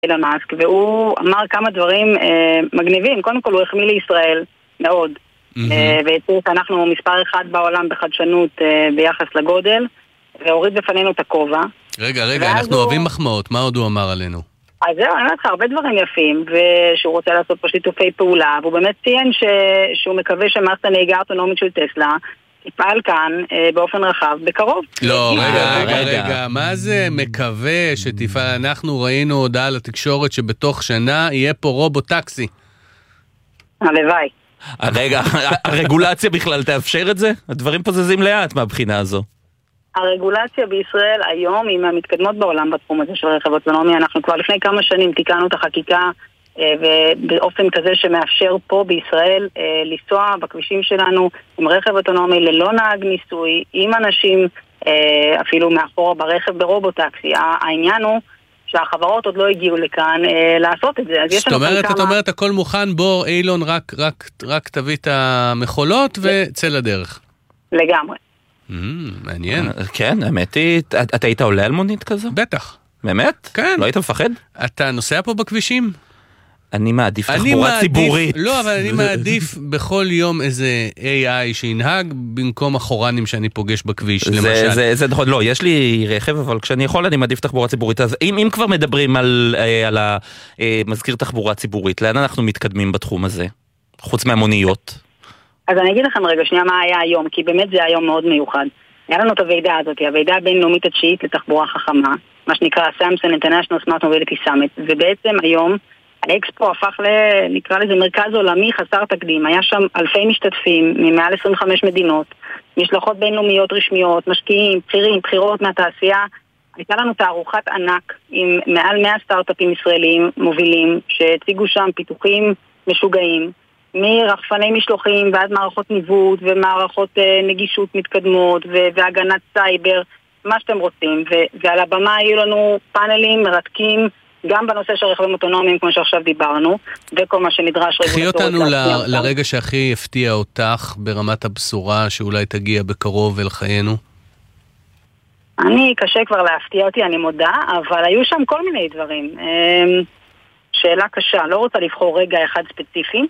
אילון מאסק, והוא אמר כמה דברים מגניבים. קודם כל הוא החמיא לישראל מאוד, והציר שאנחנו מספר אחד בעולם בחדשנות ביחס לגודל, והוריד בפנינו את הכובע. רגע, אנחנו אוהבים מחמאות, מה עוד הוא אמר עלינו? אז זהו, אני אומרת לך, הרבה דברים יפים, ושהוא רוצה לעשות פה שיתופי פעולה, והוא באמת ציין שהוא מקווה שמערכת הנהיגה האוטונומית של טסלה תפעל כאן באופן רחב בקרוב. לא, רגע, מה זה מקווה שתפעל? אנחנו ראינו הודעה לתקשורת שבתוך שנה יהיה פה רובוט טקסי. הלוואי. רגע, הרגולציה בכלל תאפשר את זה? הדברים פה זזים לאט מהבחינה הזו. הרגולציה בישראל היום היא מהמתקדמות בעולם בתחום הזה של רכב אוטונומי. אנחנו כבר לפני כמה שנים תיקנו את החקיקה ובאופן כזה שמאפשר פה בישראל לנסוע בכבישים שלנו עם רכב אוטונומי ללא נהג ניסוי, עם אנשים אפילו מאחורה ברכב ברובוטקסי. העניין הוא שהחברות עוד לא הגיעו לכאן לעשות את זה. זאת אומרת, את אומרת הכל מוכן, בוא אילון רק תביא את המכולות וצא לדרך. לגמרי. מעניין. כן, האמת היא, אתה היית עולה על מונית כזו? בטח. באמת? כן. לא היית מפחד? אתה נוסע פה בכבישים? אני מעדיף תחבורה ציבורית. לא, אבל אני מעדיף בכל יום איזה AI שינהג במקום החורנים שאני פוגש בכביש, למשל. זה נכון, לא, יש לי רכב, אבל כשאני יכול אני מעדיף תחבורה ציבורית. אז אם כבר מדברים על מזכיר תחבורה ציבורית, לאן אנחנו מתקדמים בתחום הזה? חוץ מהמוניות? אז אני אגיד לכם רגע שנייה מה היה היום, כי באמת זה היום מאוד מיוחד. היה לנו את הוועידה הזאת, הוועידה הבינלאומית התשיעית לתחבורה חכמה, מה שנקרא Samsung International Smart Mobility Summit, ובעצם היום האקספו הפך נקרא לזה מרכז עולמי חסר תקדים. היה שם אלפי משתתפים ממעל 25 מדינות, משלחות בינלאומיות רשמיות, משקיעים, בחירות מהתעשייה. הייתה לנו תערוכת ענק עם מעל 100 סטארט-אפים ישראלים מובילים שהציגו שם פיתוחים משוגעים, מרחפני משלוחים ועד מערכות ניווט ומערכות נגישות מתקדמות והגנת סייבר, מה שאתם רוצים. ועל הבמה היו לנו פאנלים מרתקים גם בנושא של רכבים אוטונומיים כמו שעכשיו דיברנו, וכל מה שנדרש. קחי אותנו לרגע שהכי הפתיע אותך ברמת הבשורה שאולי תגיע בקרוב אל חיינו. אני קשה כבר להפתיע אותי, אני מודה, אבל היו שם כל מיני דברים. שאלה קשה, לא רוצה לבחור רגע אחד ספציפי.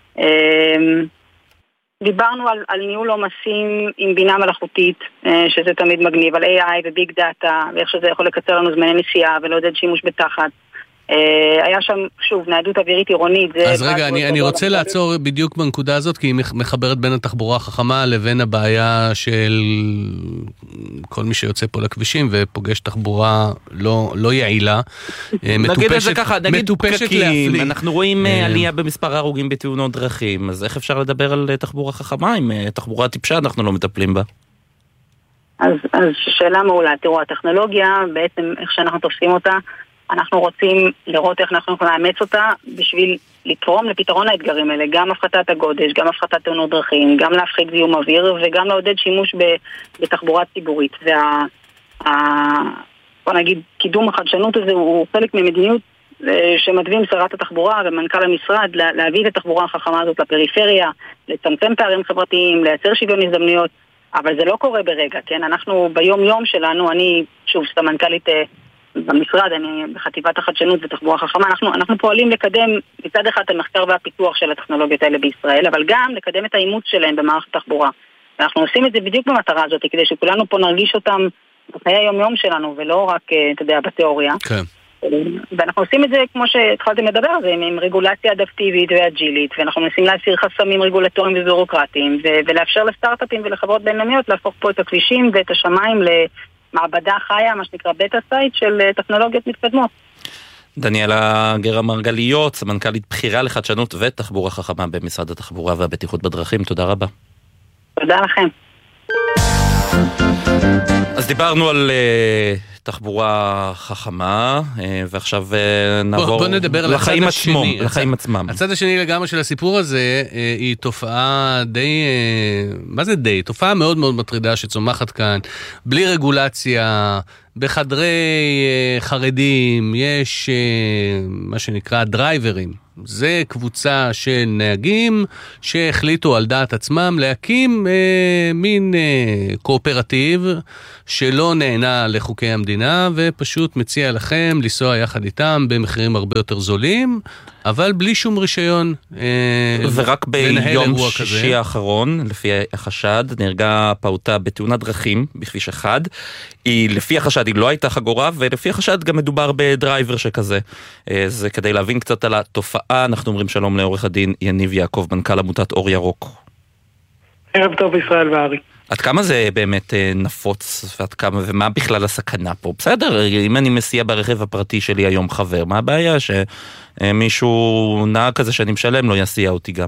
דיברנו על ניהול עומסים עם בינה מלאכותית, שזה תמיד מגניב, על AI וביג דאטה, ואיך שזה יכול לקצר לנו זמני נסיעה ולעודד שימוש בתחת. היה שם, שוב, ניידות אווירית עירונית. אז רגע, אני רוצה לעצור בדיוק בנקודה הזאת, כי היא מחברת בין התחבורה החכמה לבין הבעיה של כל מי שיוצא פה לכבישים ופוגש תחבורה לא יעילה, נגיד את זה ככה, נגיד פקקים, אנחנו רואים עלייה במספר ההרוגים בתאונות דרכים, אז איך אפשר לדבר על תחבורה חכמה אם תחבורה טיפשה אנחנו לא מטפלים בה? אז שאלה מעולה, תראו, הטכנולוגיה, בעצם איך שאנחנו תופסים אותה, אנחנו רוצים לראות איך אנחנו יכולים לאמץ אותה בשביל לתרום לפתרון האתגרים האלה, גם הפחתת הגודש, גם הפחתת תאונות דרכים, גם להפחית זיהום אוויר וגם לעודד שימוש בתחבורה ציבורית. בוא נגיד, קידום החדשנות הזה הוא חלק ממדיניות שמדווים שרת התחבורה ומנכ"ל המשרד להביא את התחבורה החכמה הזאת לפריפריה, לצמצם פערים חברתיים, לייצר שוויון הזדמנויות, אבל זה לא קורה ברגע, כן? אנחנו ביום יום שלנו, אני שוב סמנכ"לית במשרד, אני בחטיבת החדשנות ותחבורה חכמה, אנחנו פועלים לקדם מצד אחד את המחקר והפיתוח של הטכנולוגיות האלה בישראל, אבל גם לקדם את האימוץ שלהם במערכת התחבורה. ואנחנו עושים את זה בדיוק במטרה הזאת, כדי שכולנו פה נרגיש אותם בחיי היום-יום שלנו, ולא רק, אתה יודע, בתיאוריה. כן. ואנחנו עושים את זה, כמו שהתחלתם לדבר על זה, עם רגולציה אדפטיבית ואג'ילית, ואנחנו מנסים להסיר חסמים רגולטוריים ובירוקרטיים, ולאפשר לסטארט-אפים ולחברות בינלאומיות להפוך פה את הכבישים ואת השמיים מעבדה חיה, מה שנקרא בטה סייט של טכנולוגיות מתקדמות. דניאלה גרה מרגליות, סמנכ"לית בכירה לחדשנות ותחבורה חכמה במשרד התחבורה והבטיחות בדרכים. תודה רבה. תודה לכם. אז דיברנו על תחבורה חכמה, ועכשיו נעבור בוא נדבר לחיים עצמם. הצד השני לגמרי של הסיפור הזה היא תופעה תופעה מאוד מאוד מטרידה שצומחת כאן, בלי רגולציה, בחדרי חרדים יש מה שנקרא דרייברים. זה קבוצה של נהגים שהחליטו על דעת עצמם להקים מין קואופרטיב שלא נהנה לחוקי המדינה ופשוט מציע לכם לנסוע יחד איתם במחירים הרבה יותר זולים, אבל בלי שום רישיון. ורק ביום שישי האחרון, לפי החשד, נהרגה פעוטה בתאונת דרכים בכביש 1. לפי החשד היא לא הייתה חגורה, ולפי החשד גם מדובר בדרייבר שכזה. זה כדי להבין קצת על התופעה. אנחנו אומרים שלום לעורך הדין יניב יעקב, מנכ"ל עמותת אור ירוק. ערב טוב ישראל וארי. עד כמה זה באמת נפוץ, ועד כמה, ומה בכלל הסכנה פה? בסדר, אם אני מסיע ברכב הפרטי שלי היום חבר, מה הבעיה שמישהו נהג כזה שאני משלם לא יסיע אותי גם?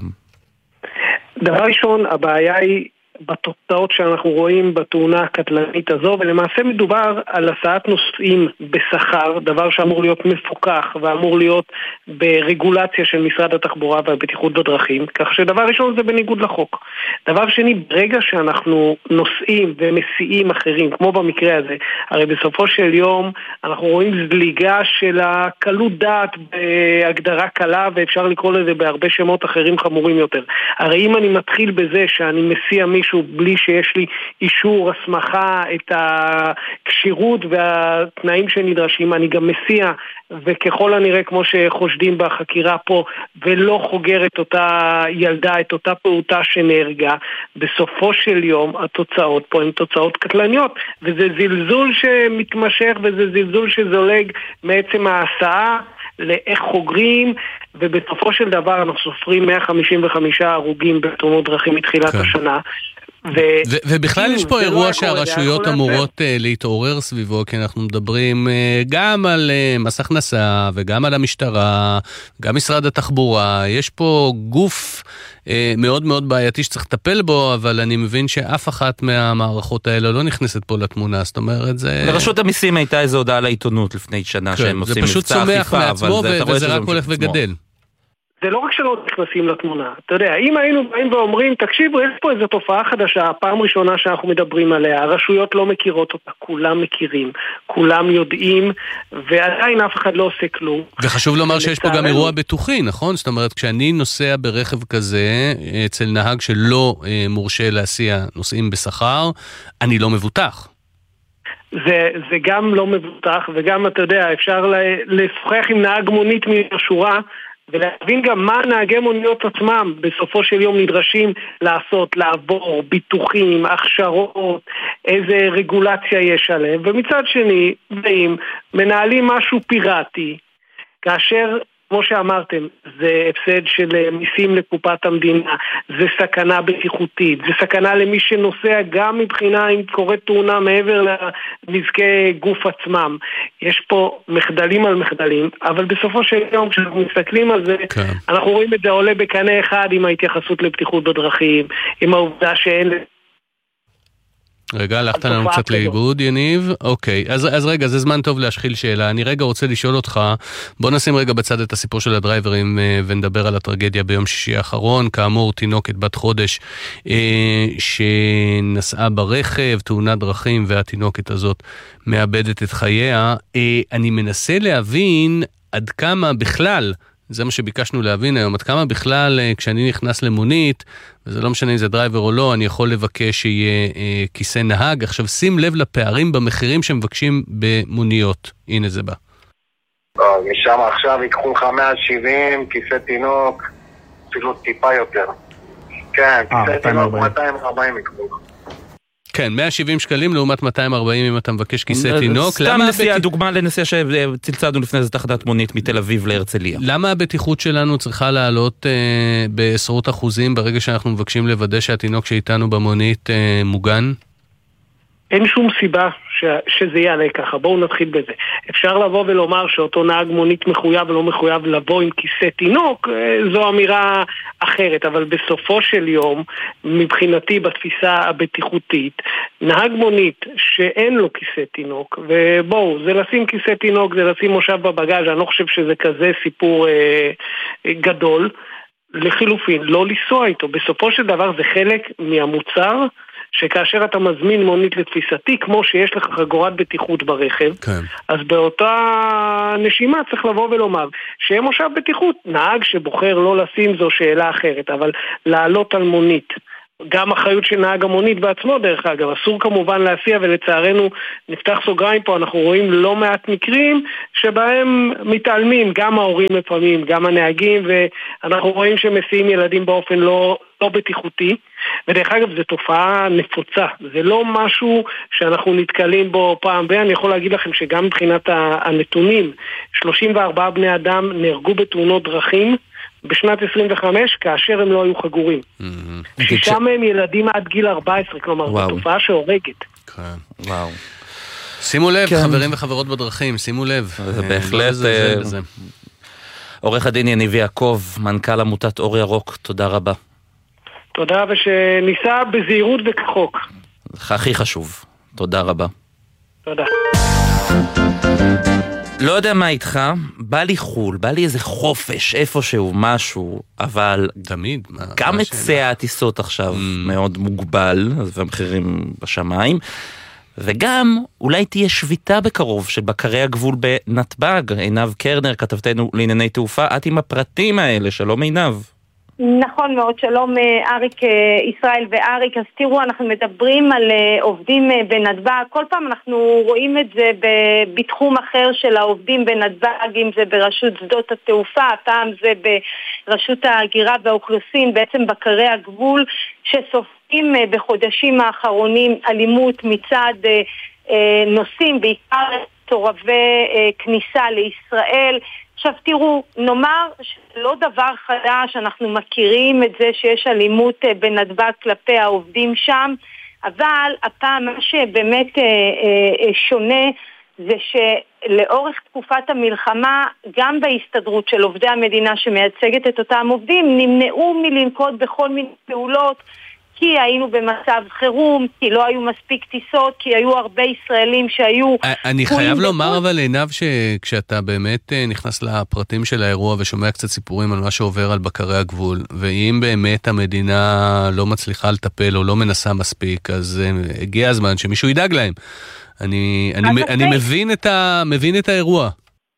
דבר ראשון, הבעיה היא בתוצאות שאנחנו רואים בתאונה הקטלנית הזו, ולמעשה מדובר על הסעת נוסעים בשכר, דבר שאמור להיות מפוקח ואמור להיות ברגולציה של משרד התחבורה והבטיחות בדרכים, כך שדבר ראשון זה בניגוד לחוק. דבר שני, ברגע שאנחנו נוסעים ומסיעים אחרים, כמו במקרה הזה, הרי בסופו של יום אנחנו רואים זליגה של הקלות דעת בהגדרה קלה, ואפשר לקרוא לזה בהרבה שמות אחרים חמורים יותר. הרי אם אני מתחיל בזה שאני מסיע מישהו בלי שיש לי אישור, הסמכה, את הקשירות והתנאים שנדרשים, אני גם מסיע, וככל הנראה כמו שחושדים בחקירה פה, ולא חוגר את אותה ילדה, את אותה פעוטה שנהרגה, בסופו של יום התוצאות פה הן תוצאות קטלניות, וזה זלזול שמתמשך, וזה זלזול שזולג מעצם ההסעה לאיך חוגרים, ובסופו של דבר אנחנו סופרים 155 הרוגים בתאונות דרכים מתחילת השנה. ובכלל יש פה אירוע שהרשויות אמורות להתעורר סביבו, כי אנחנו מדברים גם על מס הכנסה וגם על המשטרה, גם משרד התחבורה. יש פה גוף מאוד מאוד בעייתי שצריך לטפל בו, אבל אני מבין שאף אחת מהמערכות האלה לא נכנסת פה לתמונה. זאת אומרת, זה... לרשות המיסים הייתה איזו הודעה לעיתונות לפני שנה שהם עושים מבצע אכיפה, זה פשוט צומח מעצמו וזה רק הולך וגדל. זה לא רק שלא נכנסים לתמונה. אתה יודע, אם היינו באים ואומרים, תקשיבו, יש פה איזו תופעה חדשה, פעם ראשונה שאנחנו מדברים עליה, הרשויות לא מכירות אותה, כולם מכירים, כולם יודעים, ועדיין אף אחד לא עושה כלום. וחשוב לומר שיש פה גם אירוע בטוחי, נכון? זאת אומרת, כשאני נוסע ברכב כזה, אצל נהג שלא מורשה להסיע נוסעים בשכר, אני לא מבוטח. זה גם לא מבוטח, וגם, אתה יודע, אפשר לשוחח עם נהג מונית מהשורה, ולהבין גם מה נהגי מוניות עצמם בסופו של יום נדרשים לעשות, לעבור, ביטוחים, הכשרות, איזה רגולציה יש עליהם, ומצד שני, מנהלים משהו פיראטי, כאשר כמו שאמרתם, זה הפסד של מיסים לקופת המדינה, זה סכנה בטיחותית, זה סכנה למי שנוסע גם מבחינה אם קורית תאונה מעבר לנזקי גוף עצמם. יש פה מחדלים על מחדלים, אבל בסופו של יום כשאנחנו מסתכלים על זה, אנחנו רואים את זה עולה בקנה אחד עם ההתייחסות לבטיחות בדרכים, עם העובדה שאין... רגע, הלכת לנו קצת לאיבוד, יניב. אוקיי, אז רגע, זה זמן טוב להשחיל שאלה. אני רגע רוצה לשאול אותך, בוא נשים רגע בצד את הסיפור של הדרייברים ונדבר על הטרגדיה ביום שישי האחרון. כאמור, תינוקת בת חודש שנסעה ברכב, תאונת דרכים, והתינוקת הזאת מאבדת את חייה. אני מנסה להבין עד כמה בכלל, זה מה שביקשנו להבין היום, עד כמה בכלל כשאני נכנס למונית, וזה לא משנה אם זה דרייבר או לא, אני יכול לבקש שיהיה כיסא נהג. עכשיו שים לב לפערים במחירים שמבקשים במוניות. הנה זה בא. משם עכשיו ייקחו לך 170, כיסא תינוק, אפילו טיפה יותר. כן, כיסא תינוק 240 יקחו. כן, 170 שקלים לעומת 240 אם אתה מבקש כיסא תינוק. סתם נסיעה, דוגמה לנסיעה שצלצלנו לפני זה תחנת מונית מתל אביב להרצליה. למה הבטיחות שלנו צריכה לעלות בעשרות אחוזים ברגע שאנחנו מבקשים לוודא שהתינוק שאיתנו במונית מוגן? אין שום סיבה שזה יעלה ככה, בואו נתחיל בזה. אפשר לבוא ולומר שאותו נהג מונית מחויב ולא מחויב לבוא עם כיסא תינוק, זו אמירה אחרת, אבל בסופו של יום, מבחינתי בתפיסה הבטיחותית, נהג מונית שאין לו כיסא תינוק, ובואו, זה לשים כיסא תינוק, זה לשים מושב בבגאז', אני לא חושב שזה כזה סיפור גדול, לחילופין, לא לנסוע איתו. בסופו של דבר זה חלק מהמוצר שכאשר אתה מזמין מונית לתפיסתי, כמו שיש לך חגורת בטיחות ברכב, כן. אז באותה נשימה צריך לבוא ולומר, שיהיה מושב בטיחות, נהג שבוחר לא לשים זו שאלה אחרת, אבל לעלות על מונית, גם אחריות של נהג המונית בעצמו דרך אגב, אסור כמובן להסיע, ולצערנו נפתח סוגריים פה, אנחנו רואים לא מעט מקרים שבהם מתעלמים, גם ההורים לפעמים, גם הנהגים, ואנחנו רואים שמסיעים ילדים באופן לא בטיחותי, ודרך אגב זו תופעה נפוצה, זה לא משהו שאנחנו נתקלים בו פעם, ואני יכול להגיד לכם שגם מבחינת הנתונים, 34 בני אדם נהרגו בתאונות דרכים, בשנת 25 כאשר הם לא היו חגורים. 6 מהם ילדים עד גיל 14, כלומר זו תופעה שהורגת. וואו. שימו לב, חברים וחברות בדרכים, שימו לב. זה בהחלט. עורך הדין יניב יעקב, מנכ"ל עמותת אור ירוק, תודה רבה. תודה, ושניסע בזהירות וכחוק. זה הכי חשוב. תודה רבה. תודה. לא יודע מה איתך, בא לי חול, בא לי איזה חופש, איפשהו, משהו, אבל תמיד, גם היצע הטיסות עכשיו מאוד מוגבל, והמחירים בשמיים, וגם אולי תהיה שביתה בקרוב של בקרי הגבול בנתב"ג. עינב קרנר, כתבתנו לענייני תעופה, את עם הפרטים האלה, שלום עינב. נכון מאוד, שלום אריק ישראל ואריק. אז תראו, אנחנו מדברים על עובדים בנתב"ג, כל פעם אנחנו רואים את זה בתחום אחר של העובדים בנתב"ג, אם זה ברשות שדות התעופה, הפעם זה ברשות ההגירה והאוכלוסין, בעצם בקרי הגבול שסופגים בחודשים האחרונים אלימות מצד נוסעים, בעיקר תורבי כניסה לישראל. עכשיו תראו, נאמר שלא דבר חדש, אנחנו מכירים את זה שיש אלימות בנתב"ג כלפי העובדים שם, אבל הפעם מה שבאמת שונה זה שלאורך תקופת המלחמה, גם בהסתדרות של עובדי המדינה שמייצגת את אותם עובדים, נמנעו מלנקוט בכל מיני פעולות, כי היינו במצב חירום, כי לא היו מספיק טיסות, כי היו הרבה ישראלים שהיו... אני חייב לומר אבל עינב שכשאתה באמת נכנס לפרטים של האירוע ושומע קצת סיפורים על מה שעובר על בקרי הגבול, ואם באמת המדינה לא מצליחה לטפל או לא מנסה מספיק, אז הגיע הזמן שמישהו ידאג להם. אני מבין את האירוע.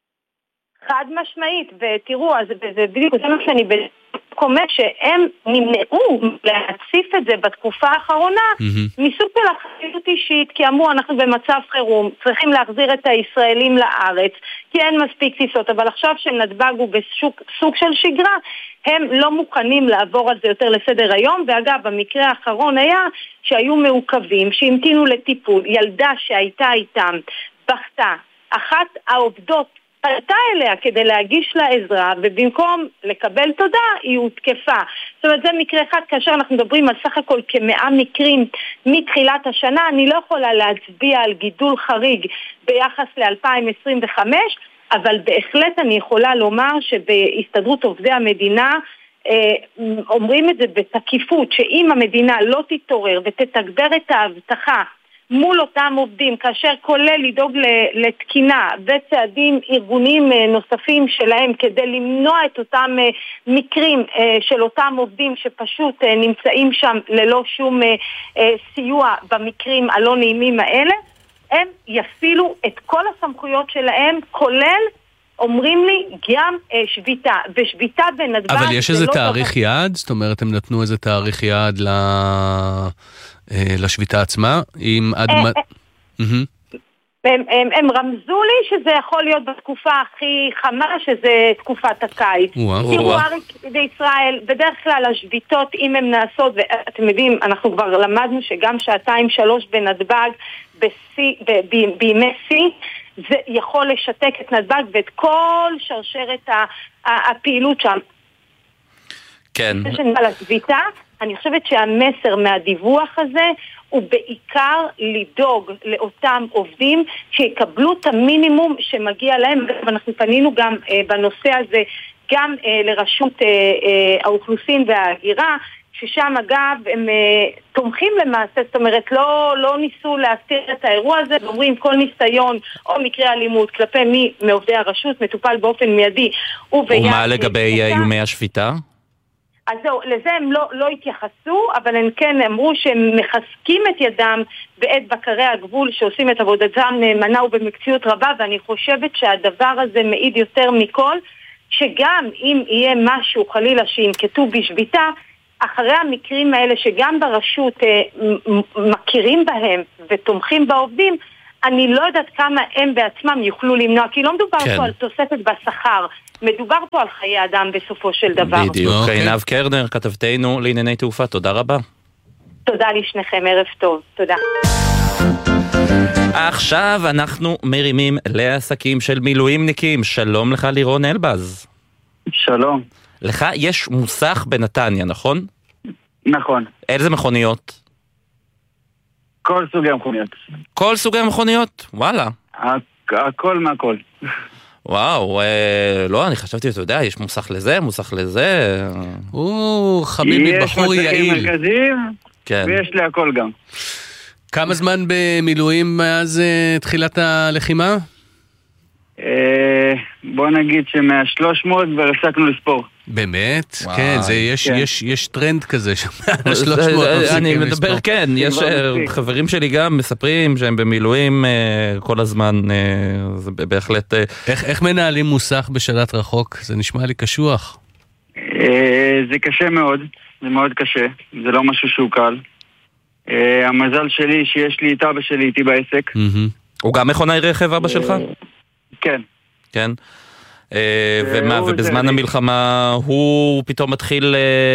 חד משמעית, ותראו, זה בדיוק זה מה שאני קומץ שהם נמנעו להציף את זה בתקופה האחרונה מסוג של אחריות אישית, כי אמרו אנחנו במצב חירום, צריכים להחזיר את הישראלים לארץ, כי אין מספיק טיסות, אבל עכשיו שנתב"ג הוא בסוג של שגרה, הם לא מוכנים לעבור על זה יותר לסדר היום, ואגב, המקרה האחרון היה שהיו מעוכבים, שהמתינו לטיפול, ילדה שהייתה איתם, בכתה, אחת העובדות פלטה אליה כדי להגיש לה עזרה, ובמקום לקבל תודה, היא הותקפה. זאת אומרת, זה מקרה אחד, כאשר אנחנו מדברים על סך הכל כ100 מקרים מתחילת השנה, אני לא יכולה להצביע על גידול חריג ביחס ל-2025, אבל בהחלט אני יכולה לומר שבהסתדרות עובדי המדינה, אומרים את זה בתקיפות, שאם המדינה לא תתעורר ותתגבר את ההבטחה, מול אותם עובדים, כאשר כולל לדאוג לתקינה וצעדים ארגוניים נוספים שלהם כדי למנוע את אותם מקרים של אותם עובדים שפשוט נמצאים שם ללא שום סיוע במקרים הלא נעימים האלה, הם יפעילו את כל הסמכויות שלהם, כולל, אומרים לי, גם שביתה. ושביתה בנתב"ג... אבל יש איזה תאריך יעד? זאת אומרת, הם נתנו איזה תאריך יעד לשביתה עצמה? הם רמזו לי שזה יכול להיות בתקופה הכי חמה, שזה תקופת הקיץ. תראו, אריק בישראל, בדרך כלל השביתות, אם הן נעשות, ואתם יודעים, אנחנו כבר למדנו שגם 2-3 בנתב"ג, בימי שיא, זה יכול לשתק את נתב"ג ואת כל שרשרת הפעילות שם. כן. אני חושבת שהמסר מהדיווח הזה הוא בעיקר לדאוג לאותם עובדים שיקבלו את המינימום שמגיע להם, ואנחנו פנינו גם בנושא הזה גם לרשות האוכלוסין וההגירה, ששם אגב הם תומכים למעשה, זאת אומרת לא ניסו להסתיר את האירוע הזה, ואומרים כל ניסיון או מקרה אלימות כלפי מי מעובדי הרשות מטופל באופן מיידי. ומה לגבי איומי השביתה? אז זהו, לזה הם לא התייחסו, אבל הם כן אמרו שהם מחזקים את ידם בעת בקרי הגבול שעושים את עבודתם נאמנה ובמקצועיות רבה, ואני חושבת שהדבר הזה מעיד יותר מכל, שגם אם יהיה משהו חלילה שינקטו בשביתה, אחרי המקרים האלה שגם ברשות מכירים בהם ותומכים בעובדים, אני לא יודעת כמה הם בעצמם יוכלו למנוע, כי לא מדובר פה על תוספת בשכר, מדובר פה על חיי אדם בסופו של דבר. בדיוק. עינב קרנר, כתבתנו לענייני תעופה, תודה רבה. תודה לשניכם, ערב טוב, תודה. עכשיו אנחנו מרימים לעסקים של מילואימניקים. שלום לך לירון אלבז. שלום. לך יש מוסך בנתניה, נכון? נכון. איזה מכוניות? כל סוגי המכוניות. כל סוגי המכוניות? וואלה. הכל מהכל. וואו, לא, אני חשבתי, אתה יודע, יש מוסך לזה, מוסך לזה. חביבי, בחור יעיל. יש מצחים מרכזיים, כן. ויש לי הכל גם. כמה זמן במילואים מאז תחילת הלחימה? בוא נגיד ש100-300 והפסקנו לספור. באמת? כן, יש טרנד כזה. אני מדבר, כן, יש חברים שלי גם מספרים שהם במילואים כל הזמן, זה בהחלט... איך מנהלים מוסך בשלט רחוק? זה נשמע לי קשוח. זה קשה מאוד, זה מאוד קשה, זה לא משהו שהוא קל. המזל שלי שיש לי את אבא שלי איתי בעסק. הוא גם מכונאי רכב, אבא שלך? כן. כן. ומה, ובזמן המלחמה הוא פתאום מתחיל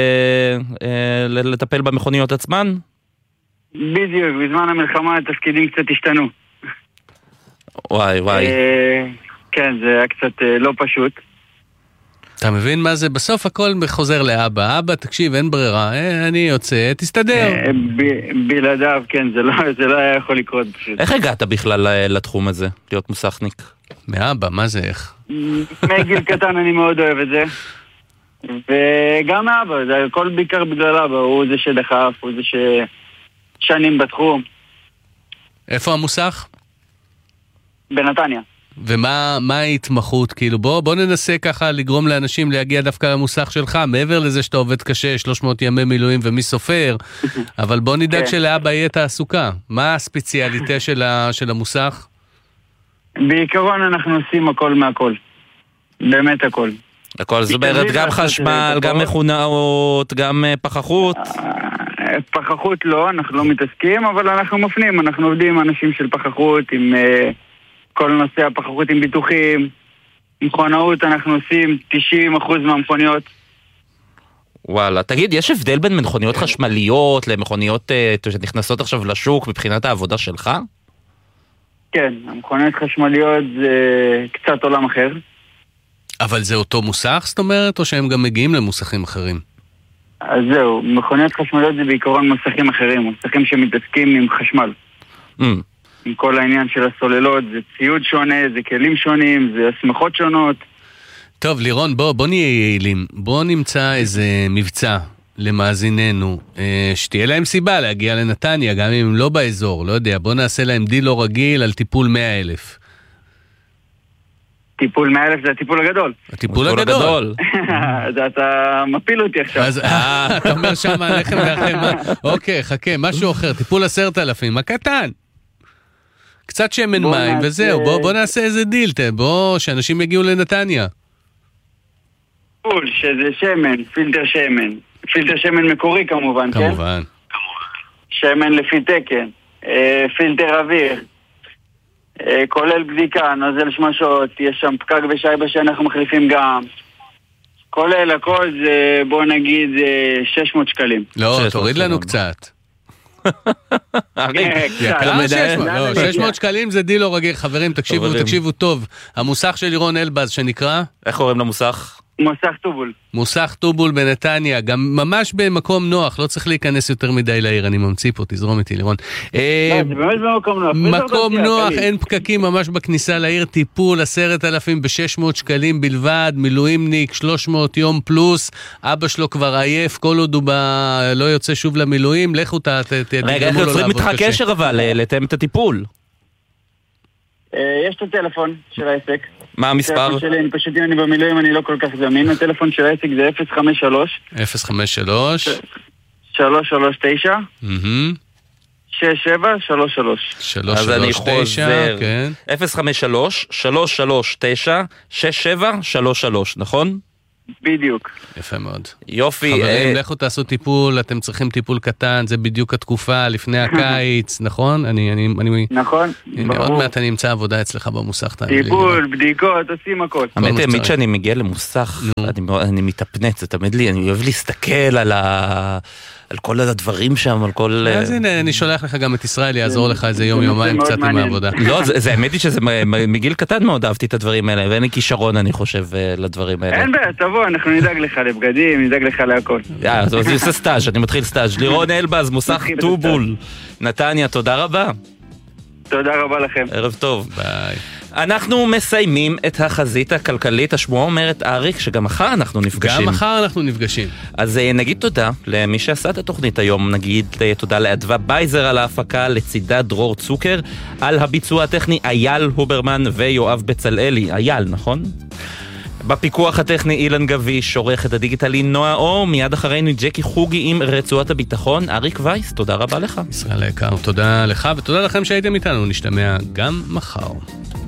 לטפל במכוניות עצמן? בדיוק, בזמן המלחמה התפקידים קצת השתנו. וואי. כן, זה היה קצת לא פשוט. אתה מבין מה זה? בסוף הכל חוזר לאבא. אבא, תקשיב, אין ברירה, אני יוצא, תסתדר. בלעדיו, כן, זה לא היה יכול לקרות פשוט. איך הגעת בכלל לתחום הזה, להיות מוסכניק? מאבא, מה זה איך? מגיל קטן אני מאוד אוהב את זה. וגם מאבא, זה הכל בעיקר בגלל אבא, הוא זה שדחף, הוא זה ששנים בתחום. איפה המוסך? בנתניה. ומה ההתמחות? כאילו בוא ננסה ככה לגרום לאנשים להגיע דווקא למוסך שלך, מעבר לזה שאתה עובד קשה, 300 ימי מילואים ומי סופר, אבל בוא נדאג שלאבא יהיה תעסוקה. מה הספציאליטה של המוסך? בעיקרון אנחנו עושים הכל מהכל. באמת הכל. הכל, זאת אומרת, גם חשמל, גם מכונאות, גם פחחות? פחחות לא, אנחנו לא מתעסקים, אבל אנחנו מפנים, אנחנו עובדים עם אנשים של פחחות, עם כל נושא הפחחות עם ביטוחים, מכונאות, אנחנו עושים 90% מהמכוניות. וואלה, תגיד, יש הבדל בין מכוניות חשמליות למכוניות שנכנסות עכשיו לשוק מבחינת העבודה שלך? כן, המכוניות חשמליות זה קצת עולם אחר. אבל זה אותו מוסך, זאת אומרת, או שהם גם מגיעים למוסכים אחרים? אז זהו, מכוניות חשמליות זה בעיקרון מוסכים אחרים, מוסכים שמתעסקים עם חשמל. עם כל העניין של הסוללות, זה ציוד שונה, זה כלים שונים, זה הסמכות שונות. טוב, לירון, בוא נהיה יעילים. בוא נמצא איזה מבצע למאזיננו, שתהיה להם סיבה להגיע לנתניה, גם אם הם לא באזור, לא יודע, בוא נעשה להם דיל לא רגיל על טיפול 100,000. טיפול 100,000 זה הטיפול הגדול. הטיפול הגדול. אז אתה מפיל אותי עכשיו. אז אתה אומר שם הלחם והחם, אוקיי, חכה, משהו אחר, טיפול 10,000, הקטן. קצת שמן מים וזהו, בוא נעשה איזה דיל, בוא שאנשים יגיעו לנתניה. טיפול שזה שמן, פילטר שמן מקורי כמובן, כן? כמובן. שמן לפי תקן, פילטר אוויר, כולל בדיקה, נוזל שמשות, יש שם פקק ושייבה שאנחנו מחליפים גם. כולל הכל זה בוא נגיד 600 שקלים. לא, תוריד לנו קצת. 600 שקלים זה דיל לא רגיל. חברים, תקשיבו טוב. המוסך של לירון אלבז שנקרא? איך קוראים למוסך? מוסך טובול. מוסך טובול בנתניה, גם ממש במקום נוח, לא צריך להיכנס יותר מדי לעיר, אני ממציא פה, תזרום איתי לירון. זה באמת במקום נוח. מקום נוח, אין פקקים ממש בכניסה לעיר, טיפול 10,000 ב-600 שקלים בלבד, מילואימניק 300 יום פלוס, אבא שלו כבר עייף, כל עוד הוא לא יוצא שוב למילואים, לכו רגע, איך יוצרים איתך קשר אבל, לתאם את הטיפול? יש את הטלפון של העסק. מה המספר? שלי, פשוט אני במילואים, אני לא כל כך זמין. הטלפון של העסק זה 053 339 6733. אז אני חוזר, 053 339 6733, נכון? בדיוק. יפה מאוד. יופי. חברים, לכו תעשו טיפול, אתם צריכים טיפול קטן, זה בדיוק התקופה לפני הקיץ, נכון? נכון, ברור. עוד מעט אני אמצא עבודה אצלך במוסך. טיפול, בדיקות, עושים הכל. האמת, תמיד שאני מגיע למוסך, אני מתאפנץ, זה תמיד לי, אני אוהב להסתכל על כל הדברים שם, על כל... אז הנה, אני שולח לך גם את ישראל, יעזור לך איזה יום-יומיים קצת עם העבודה. לא, זה האמת היא שזה מגיל קטן מאוד אהבתי את הדברים האלה, ואין לי כישרון, אני חושב, לדברים האלה. אין בעיה, תבוא, אנחנו נדאג לך לבגדים, נדאג לך להכל. אז אני עושה סטאז', אני מתחיל סטאז'. לירון אלבז, מוסך טובול. נתניה, תודה רבה. תודה רבה לכם. ערב טוב. ביי. אנחנו מסיימים את החזית הכלכלית. השמועה אומרת, אריק, שגם מחר אנחנו נפגשים. גם מחר אנחנו נפגשים. אז נגיד תודה למי שעשה את התוכנית היום. נגיד תודה לאדווה בייזר על ההפקה, לצידה דרור צוקר, על הביצוע הטכני אייל הוברמן ויואב בצלאלי. אייל, נכון? בפיקוח הטכני אילן גביש, עורכת הדיגיטלי נועה אור, מיד אחרינו ג'קי חוגי עם רצועת הביטחון. אריק וייס, תודה רבה לך. ישראל היקר, תודה לך ותודה לכם שהייתם איתנו, נשתמע גם מחר.